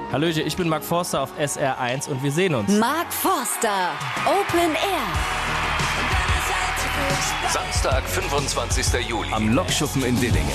Hallöchen, ich bin Mark Forster auf SR1 und wir sehen uns. Mark Forster, Open Air. Samstag, 25. Juli. Am Lokschuppen in Dillingen.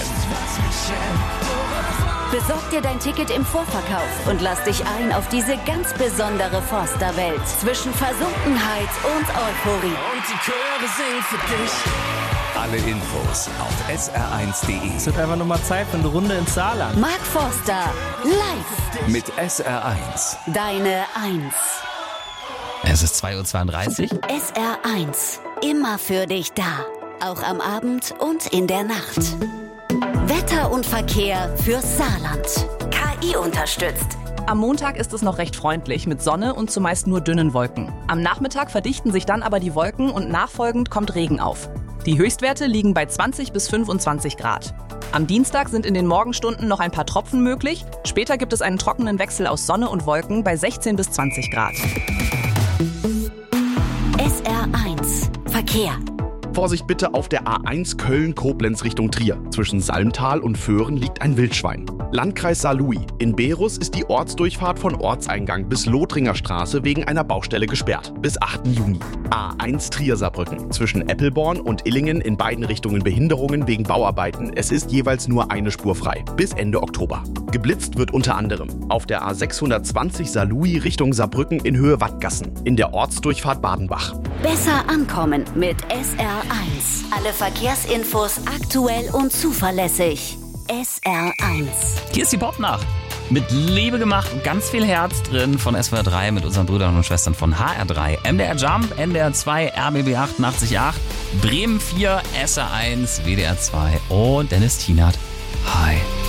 Besorg dir dein Ticket im Vorverkauf und lass dich ein auf diese ganz besondere Forster-Welt zwischen Versunkenheit und Euphorie. Und die Chöre singen für dich. Alle Infos auf sr1.de. Es wird einfach nur mal Zeit für eine Runde ins Saarland. Mark Forster, live. Mit SR1. Deine Eins. Es ist 2:32 Uhr. SR1, immer für dich da. Auch am Abend und in der Nacht. Wetter und Verkehr fürs Saarland. KI unterstützt. Am Montag ist es noch recht freundlich mit Sonne und zumeist nur dünnen Wolken. Am Nachmittag verdichten sich dann aber die Wolken und nachfolgend kommt Regen auf. Die Höchstwerte liegen bei 20 bis 25 Grad. Am Dienstag sind in den Morgenstunden noch ein paar Tropfen möglich. Später gibt es einen trockenen Wechsel aus Sonne und Wolken bei 16 bis 20 Grad. SR1 Verkehr. Vorsicht bitte auf der A1 Köln-Koblenz Richtung Trier. Zwischen Salmtal und Föhren liegt ein Wildschwein. Landkreis Saarlouis. In Berus ist die Ortsdurchfahrt von Ortseingang bis Lothringer Straße wegen einer Baustelle gesperrt. Bis 8. Juni. A1 Trier-Saarbrücken. Zwischen Eppelborn und Illingen in beiden Richtungen Behinderungen wegen Bauarbeiten. Es ist jeweils nur eine Spur frei. Bis Ende Oktober. Geblitzt wird unter anderem auf der A620 Saarlouis Richtung Saarbrücken in Höhe Wattgassen. In der Ortsdurchfahrt Badenbach. Besser ankommen mit SR1. Alle Verkehrsinfos aktuell und zuverlässig. SR1. Hier ist die Popnacht. Mit Liebe gemacht und ganz viel Herz drin von SWR 3 mit unseren Brüdern und Schwestern von HR3. MDR Jump, NDR 2, RBB 88.8, Bremen 4, SR1, WDR 2 und Dennis Tienert. Hi.